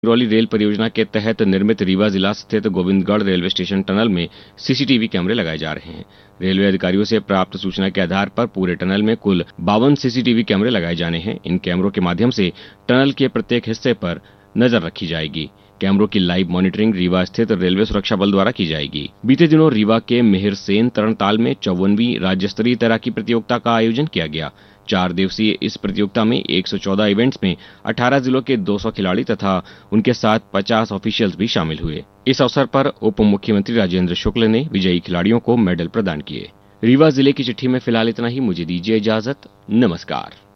Singrauli rail परियोजना के तहत निर्मित रीवा जिला स्थित गोविंदगढ़ रेलवे स्टेशन टनल में सीसीटीवी कैमरे लगाए जा रहे हैं। रेलवे अधिकारियों से प्राप्त सूचना के आधार पर पूरे टनल में कुल 52 सीसीटीवी कैमरे लगाए जाने हैं। इन कैमरों के माध्यम से टनल के प्रत्येक हिस्से पर नजर रखी जाएगी। कैमरों की लाइव मॉनिटरिंग रीवा स्थित रेलवे सुरक्षा बल द्वारा की जाएगी। बीते दिनों रीवा के मिहिरसेन तरणताल में 54वीं राज्य स्तरीय तैराकी प्रतियोगिता का आयोजन किया गया। 4 दिवसीय इस प्रतियोगिता में 114 इवेंट्स में 18 जिलों के 200 खिलाड़ी तथा उनके साथ 50 ऑफिशियल्स भी शामिल हुए। इस अवसर पर उप मुख्यमंत्री राजेंद्र शुक्ल ने विजयी खिलाड़ियों को मेडल प्रदान किए। रीवा जिले की चिट्ठी में फिलहाल इतना ही। मुझे दीजिए इजाजत। नमस्कार।